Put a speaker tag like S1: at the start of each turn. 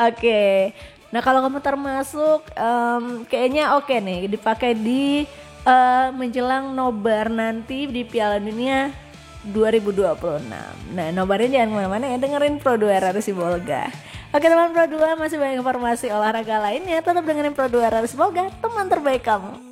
S1: Oke. Nah kalau kamu termasuk kayaknya oke nih dipakai di menjelang nobar nanti di Piala Dunia 2026. Nah nobarnya jangan kemana-mana ya, dengerin Pro 2 RRI Sibolga. Oke teman Pro 2, masih banyak informasi olahraga lainnya, tetap dengerin Pro 2 RRI Sibolga, teman terbaik kamu.